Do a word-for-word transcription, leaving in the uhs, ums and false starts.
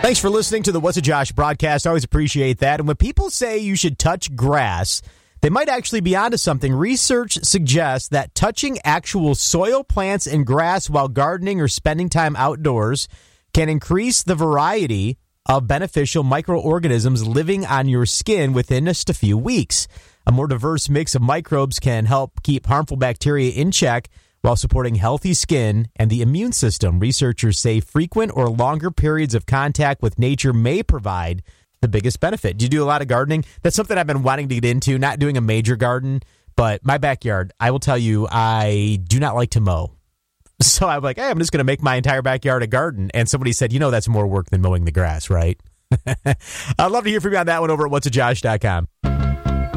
Thanks for listening to the What's a Josh broadcast. I always appreciate that. And when people say you should touch grass, they might actually be onto something. Research suggests that touching actual soil, plants, and grass while gardening or spending time outdoors can increase the variety of beneficial microorganisms living on your skin within just a few weeks. A more diverse mix of microbes can help keep harmful bacteria in check while supporting healthy skin and the immune system. Researchers say frequent or longer periods of contact with nature may provide the biggest benefit. Do you do a lot of gardening? That's something I've been wanting to get into, not doing a major garden, but my backyard, I will tell you, I do not like to mow. So I'm like, hey, I'm just going to make my entire backyard a garden. And somebody said, you know, that's more work than mowing the grass, right? I'd love to hear from you on that one over at what's a josh dot com.